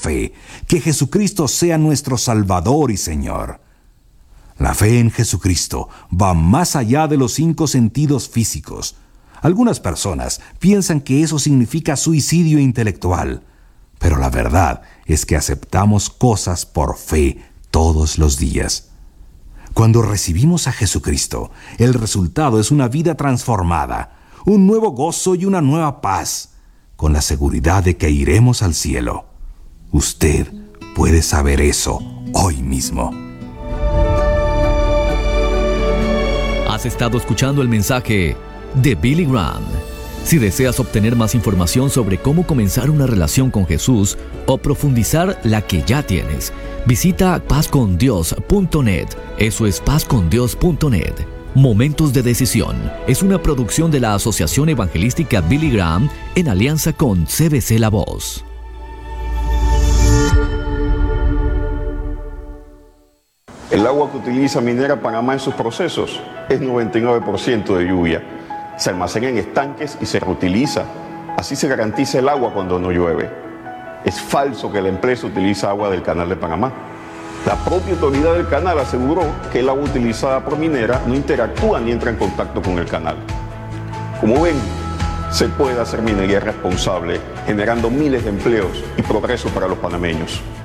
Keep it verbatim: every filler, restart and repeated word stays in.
fe que Jesucristo sea nuestro Salvador y Señor. La fe en Jesucristo va más allá de los cinco sentidos físicos. Algunas personas piensan que eso significa suicidio intelectual, pero la verdad es que aceptamos cosas por fe todos los días. Cuando recibimos a Jesucristo, el resultado es una vida transformada, un nuevo gozo y una nueva paz, con la seguridad de que iremos al cielo. Usted puede saber eso hoy mismo. Has estado escuchando el mensaje de Billy Graham. Si deseas obtener más información sobre cómo comenzar una relación con Jesús o profundizar la que ya tienes, visita paz con dios punto net. Eso es paz con dios punto net. Momentos de Decisión es una producción de la Asociación Evangelística Billy Graham en alianza con C B C La Voz. El agua que utiliza Minera Panamá en sus procesos es noventa y nueve por ciento de lluvia. Se almacena en estanques y se reutiliza. Así se garantiza el agua cuando no llueve. Es falso que la empresa utiliza agua del Canal de Panamá. La propia autoridad del canal aseguró que el agua utilizada por Minera no interactúa ni entra en contacto con el canal. Como ven, se puede hacer minería responsable, generando miles de empleos y progreso para los panameños.